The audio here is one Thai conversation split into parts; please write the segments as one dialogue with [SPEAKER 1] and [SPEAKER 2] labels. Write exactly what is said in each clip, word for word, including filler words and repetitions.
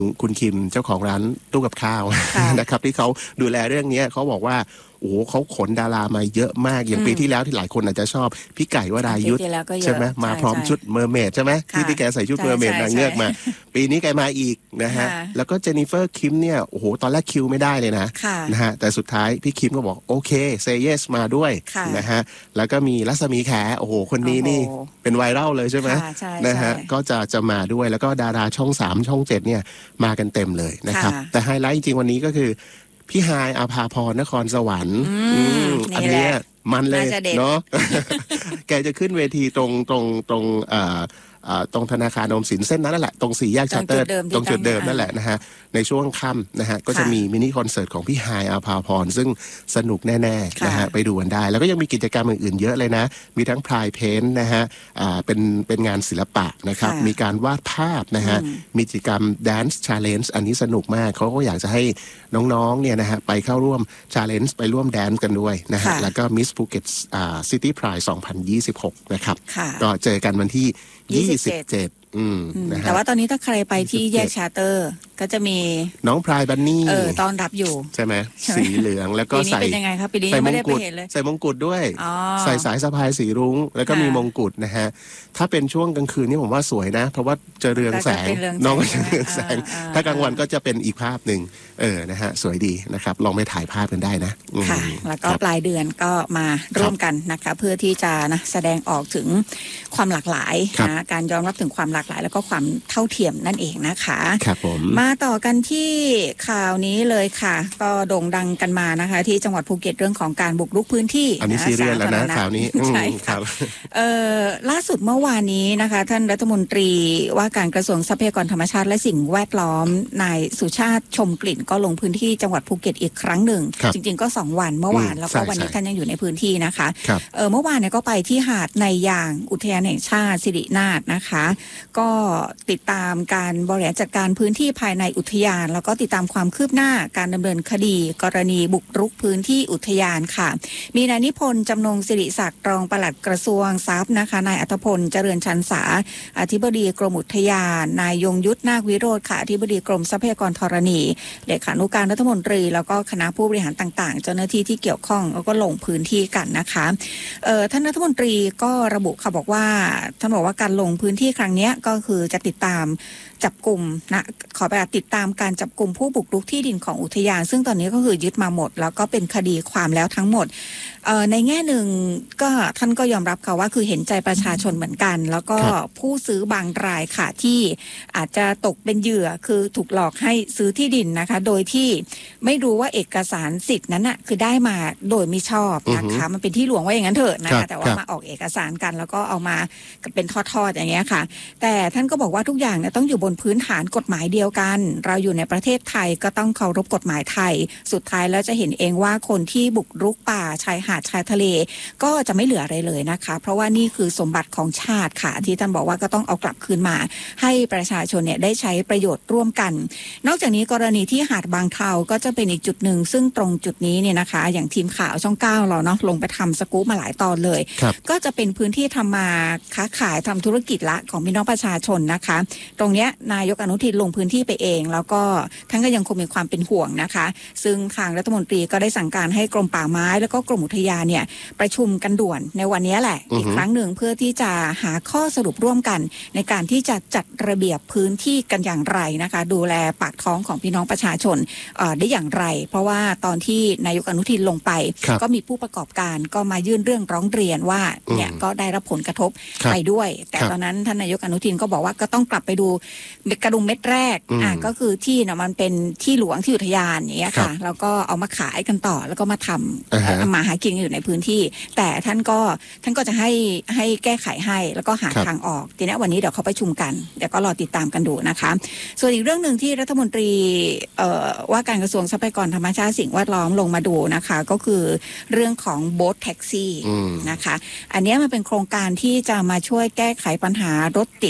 [SPEAKER 1] คุณคิมเจ้าของร้านตู้กับข้าวนะครับที่เขาดูแลเรื่องนี้เขาบอกว่าโอ้เขาขนดารามาเยอะมากอย่างปีที่แล้วที่หลายคนอาจจะชอบพี่ไก่วรายุทธใช่ไหมมาพร้อมชุดเมอร์เมดใช่ไหมที่ที่แกใส่ชุดเมอร์เมดนางเงือกมาปีนี้แกมาอีกนะฮะแล้วก็เจนนิเฟอร์คิมเนี่ยโอ้โหตอนแรกคิวไม่ได้เลยนะนะฮะแต่สุดท้ายพี่คิมก็บอกโอเคเซเยสมาด้วยนะฮะแล้วก็มีรัศมีแขโอ้โหคนนี้นี่เป็นไวรัลเลยใช่ไหมนะฮะก็จะจะมาด้วยแล้วก็ดาราช่องสามช่องเจ็ดเนี่ยมากันเต็มเลยนะครับแต่ไฮไลท์จริงๆวันนี้ก็คือพี่ฮายอาภาพรนครสวรรค์อันนี้มันเลยเนาะ แกจะขึ้นเวทีตรงตรงตรงเอ่อตรงธนาคารออมสินเส้นนั้นนั่นแหละตรงสี่แยกชาร์เตอร์ตรงจุดเดิมนั่นแหละนะฮะในช่วงค่ำนะฮะก็จะมีมินิคอนเสิร์ตของพี่ฮายอาภาพรซึ่งสนุกแน่ๆนะฮะไปดูกันได้แล้วก็ยังมีกิจกรรมอื่นๆเยอะเลยนะมีทั้งพรายเพนท์นะฮะเป็นเป็นงานศิลปะนะครับมีการวาดภาพนะฮะมีกิจกรรม Dance Challenge อันนี้สนุกมากเขาก็อยากจะให้น้องๆเนี่ยนะฮะไปเข้าร่วม Challenge ไปร่วมแดนซ์กันด้วยนะฮะแล้วก็ Miss Phuket City Pride สองพันยี่สิบหกนะครับก็เจอกันวันที่ยี่สิบเจ็ดอืม
[SPEAKER 2] แต่ว่าตอนนี้ถ้าใครไปที่แยกชาร์เตอร์ก็จะมี
[SPEAKER 1] น้องพรายบันนี่
[SPEAKER 2] เออต้อนรับอยู่
[SPEAKER 1] ใช่ไหมสีเหลืองแล้วก็ใส่
[SPEAKER 2] เป็นยังไงครับปีนี้ไม่ได้ไปเห็นเลย
[SPEAKER 1] ใส่มงกุฎด้วยใส่สายสะพายสีรุ้งแล้วก็มีมงกุฎนะฮะถ้าเป็นช่วงกลางคืนนี่ผมว่าสวยนะเพราะว่าจะเรืองแสงน้องก็จะเรืองแสงถ้ากลางวันก็จะเป็นอีกภาพหนึ่งเออนะฮะสวยดีนะครับลองไปถ่ายภาพกันได้นะ
[SPEAKER 2] ค่ะแล้วก็ปลายเดือนก็มาร่วมกันนะคะเพื่อที่จะนะแสดงออกถึงความหลากหลายนะการยอมรับถึงความหลากหลายแล้วก็ความเท่าเทียมนั่นเองนะคะ
[SPEAKER 1] ครับผม
[SPEAKER 2] มาต่อกันที่ข่าวนี้เลยค่ะก็โด่งดังกันมานะคะที่จังหวัดภูเก็ตเรื่องของการบุกรุกพื้นที่
[SPEAKER 1] อันนี้ซีเรียสแล้วนะข่าวนี้
[SPEAKER 2] ใช่ครับเอ่อล่าสุดเมื่อวานนี้นะคะท่านรัฐมนตรีว่าการกระทรวงทรัพยากรธรรมชาติและสิ่งแวดล้อมนายสุชาติชมกลิ่นก็ลงพื้นที่จังหวัดภูเก็ตอีกครั้งหนึ่งจริงๆก็สองวันเมื่อวานแล้วก็วันนี้ท่านยังอยู่ในพื้นที่นะคะเออเมื่อวานเนี่ยก็ไปที่หาดในยางอุทยานแห่งชาติสิรินาถนะคะก็ติดตามการบริหารจัดการพื้นที่ภายในอุทยานแล้วก็ติดตามความคืบหน้าการดำเนินคดีกรณีบุกรุกพื้นที่อุทยานค่ะมีนายนิพนธ์จำนงศิริศักดิ์รองปลัดกระทรวงทรัพย์นะคะนายอัธพลเจริญชันษาอธิบดีกรมอุทยานนายยงยุทธนาควิโรธค่ะอธิบดีกรมทรัพยากรธรณีเลขานุการรัฐมนตรีแล้วก็คณะผู้บริหารต่างๆเจ้าหน้าที่ที่เกี่ยวข้องแล้วก็ลงพื้นที่กันนะคะเอ่อท่านรัฐมนตรีก็ระบุค่ะบอกว่าท่านบอกว่าการลงพื้นที่ครั้งนี้ก็คือจะติดตามจับกลุ่มนะขอไปติดตามการจับกลุ่มผู้บุกรุกที่ดินของอุทยานซึ่งตอนนี้ก็คือยึดมาหมดแล้วก็เป็นคดีความแล้วทั้งหมดในแง่หนึ่งก็ท่านก็ยอมรับค่ะว่าคือเห็นใจประชาชนเหมือนกันแล้วก็ผู้ซื้อบางรายค่ะที่อาจจะตกเป็นเหยื่อคือถูกหลอกให้ซื้อที่ดินนะคะโดยที่ไม่รู้ว่าเอกสารสิทธิ์นั้นน่ะคือได้มาโดยไม่ชอบนะคะมันเป็นที่หลวงว่าอย่างนั้นเถอะนะคะแต่ว่ามาออกเอกสารกันแล้วก็เอามาเป็นทอดๆอย่างเงี้ยค่ะแต่ท่านก็บอกว่าทุกอย่างเนี่ยต้องอยู่บนพื้นฐานกฎหมายเดียวกันเราอยู่ในประเทศไทยก็ต้องเคารพกฎหมายไทยสุดท้ายแล้วจะเห็นเองว่าคนที่บุกรุกป่าชายหาดชายทะเลก็จะไม่เหลืออะไรเลยนะคะเพราะว่านี่คือสมบัติของชาติค่ะที่ท่านบอกว่าก็ต้องเอากลับคืนมาให้ประชาชนเนี่ยได้ใช้ประโยชน์ร่วมกันนอกจากนี้กรณีที่หาดบางเทาก็จะเป็นอีกจุดหนึ่งซึ่งตรงจุดนี้เนี่ยนะคะอย่างทีมข่าวช่องเก้าเราเนาะลงไปทำสกู๊ปมาหลายตอนเลยก็จะเป็นพื้นที่ทำมาค้าขายทำธุรกิจละของพี่น้องประชาชนนะคะตรงเนี้ยนายกอนุทินลงพื้นที่ไปเองแล้วก็ท่านก็ยังคงมีความเป็นห่วงนะคะซึ่งทางรัฐมนตรีก็ได้สั่งการให้กรมป่าไม้แล้วก็กรมอุทยานเนี่ยประชุมกันด่วนในวันนี้แหละ อ, อีกครั้งหนึ่งเพื่อที่จะหาข้อสรุปร่วมกันในการที่จะจัดระเบียบพื้นที่กันอย่างไรนะคะดูแลปากท้องของพี่น้องประชาชนได้อย่างไรเพราะว่าตอนที่นายกอนุทินลงไปก็มีผู้ประกอบการก็มายื่นเรื่องร้องเรียนว่าเนี่ยก็ได้รับผลกระทบไปด้วยแต่ตอนนั้นท่านนายกอนุทินก็บอกว่าก็ต้องกลับไปดูกระดุมเม็ดแรกอ่าก็คือที่เนี่ยมันเป็นที่หลวงที่อุทยานอย่างเงี้ยค่ะแล้วก็เอามาขายกันต่อแล้วก็มาทำมาหากินอยู่ในพื้นที่แต่ท่านก็ท่านก็จะให้ให้แก้ไขให้แล้วก็หาทางออกทีนี้วันนี้เดี๋ยวเขาประชุมกันเดี๋ยวก็รอติดตามกันดูนะคะส่วนอีกเรื่องหนึ่งที่รัฐมนตรีว่าการกระทรวงทรัพยากรธรรมชาติสิ่งแวดล้อมลงมาดูนะคะก็คือเรื่องของโบ๊ทแท็กซี่นะคะอันนี้มันเป็นโครงการที่จะมาช่วยแก้ไขปัญหารถติด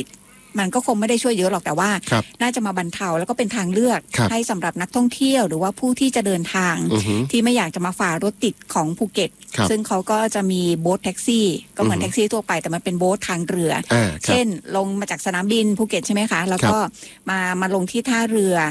[SPEAKER 2] มันก็คงไม่ได้ช่วยเยอะหรอกแต่ว่า น่าจะมาบรรเทาแล้วก็เป็นทางเลือกให้สำหรับนักท่องเที่ยวหรือว่าผู้ที่จะเดินทางที่ไม่อยากจะมาฝ่ารถติดของภูเก็ตซึ่งเขาก็จะมีโบ๊ทแท็กซี่ก็เหมือนแท็กซี่ทั่วไปแต่มันเป็นโบ๊ททางเรือเช่นลงมาจากสนามบินภูเก็ตใช่ไหมคะแล้วก็มามาลงที่ท่าเรือ